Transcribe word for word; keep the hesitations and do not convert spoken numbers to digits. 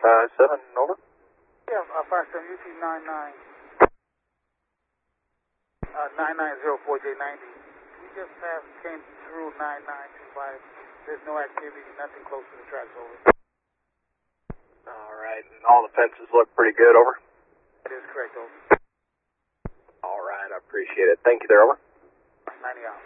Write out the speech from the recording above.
five seven, over. Yeah, uh, five seven, U T nine nine, uh, nine nine zero four J ninety. We just have, came through nine nine two five. There's no activity, nothing close to the tracks, over. All right, and all the fences look pretty good, over? That is correct, over. All right, I appreciate it. Thank you there, over. ninety out.